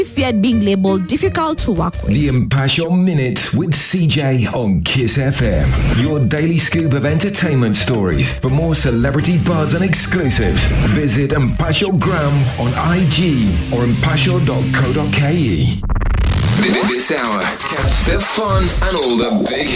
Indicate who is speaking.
Speaker 1: feared being labeled difficult to work with.
Speaker 2: The Mpasho Minute with CJ on Kiss FM. Your daily scoop of entertainment stories. For more celebrity buzz and exclusives, visit Mpasho Gram on IG or mpasho.co.ke. This hour, catch the fun and all the big